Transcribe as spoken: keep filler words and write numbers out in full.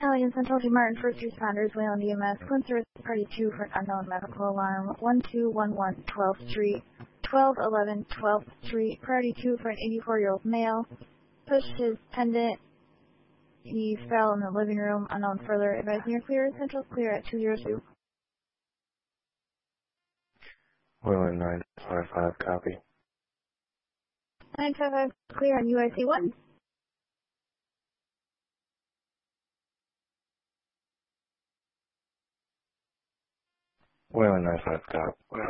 Alliance Central to Martin, first responders, Wayland E M S, Quinn Service Party two for an unknown medical alarm, one two one one twelfth Street, twelve eleven twelfth Street, Priority two for an eighty-four-year-old male, pushed his pendant, he fell in the living room, unknown further, advising you're clear, Central clear at two zero two. Wayland nine five five, copy. nine five five, clear on U I C one. Wayland nine five, copy.